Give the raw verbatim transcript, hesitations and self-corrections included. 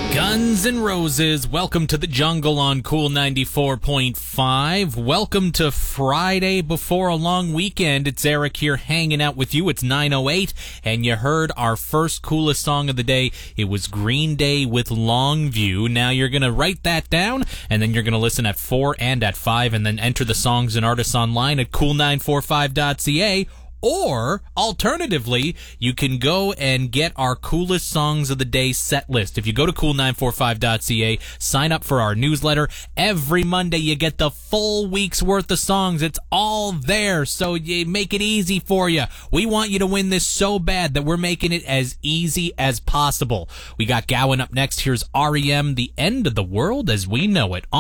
Guns N' Roses, welcome to the jungle on Cool ninety-four point five. Welcome to Friday before a long weekend. It's Eric here hanging out with you. It's nine oh eight, and you heard our first coolest song of the day. It was Green Day with Longview. Now you're going to write that down, and then you're going to listen at four and at five, and then enter the songs and artists online at cool nine four five dot c a. Or, alternatively, you can go and get our coolest songs of the day set list. If you go to cool nine four five dot c a, sign up for our newsletter. Every Monday you get the full week's worth of songs. It's all there, so you make it easy for you. We want you to win this so bad that we're making it as easy as possible. We got Gowan up next. Here's R E M, The End of the World as We Know It.